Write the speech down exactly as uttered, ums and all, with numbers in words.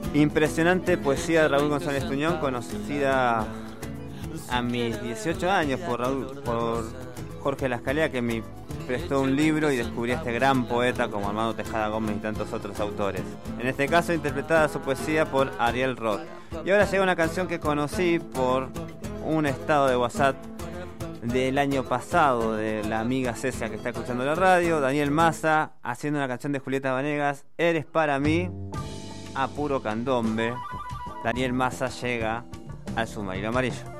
Impresionante poesía de Raúl González Tuñón, conocida a mis dieciocho años por Raúl, por Jorge Lascalea, que me prestó un libro y descubrí a este gran poeta como Armando Tejada Gómez y tantos otros autores. En este caso interpretada su poesía por Ariel Roth. Y ahora llega una canción que conocí por un estado de WhatsApp del año pasado de la amiga Cecia que está escuchando la radio, Daniel Massa, haciendo una canción de Julieta Vanegas, Eres para mí, a puro candombe. Daniel Massa llega al submarino amarillo.